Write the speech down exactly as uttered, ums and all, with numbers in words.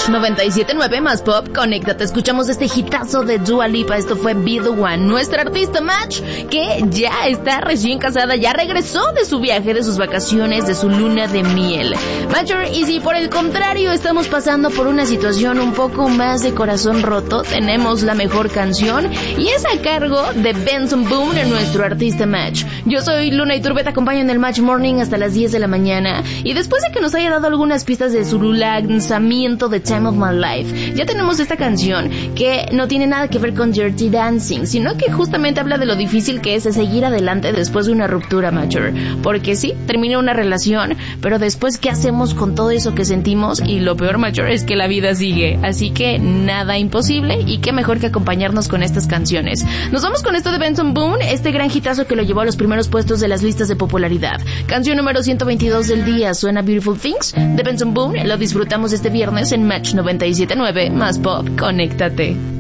Match noventa y siete punto nueve más Pop, conéctate. Escuchamos este hitazo de Dua Lipa. Esto fue Be The One. Nuestra artista Match, que ya está recién casada, ya regresó de su viaje, de sus vacaciones, de su luna de miel. Major, y si por el contrario estamos pasando por una situación un poco más de corazón roto, tenemos la mejor canción y es a cargo de Benson Boone, nuestro artista Match. Yo soy Luna Iturbe, te acompaño en el Match Morning hasta las diez de la mañana, y después de que nos haya dado algunas pistas de su lanzamiento de Time of My Life, ya tenemos esta canción que no tiene nada que ver con Dirty Dancing, sino que justamente habla de lo difícil que es seguir adelante después de una ruptura, Major. Porque sí, termina una relación, pero después, ¿qué hacemos con todo eso que sentimos? Y lo peor, Major, es que la vida sigue. Así que nada imposible, y qué mejor que acompañarnos con estas canciones. Nos vamos con esto de Benson Boone, este gran hitazo que lo llevó a los primeros puestos de las listas de popularidad. Canción número ciento veintidós del día, suena Beautiful Things de Benson Boone. Lo disfrutamos este viernes en Match noventa y siete punto nueve más Pop. Conéctate.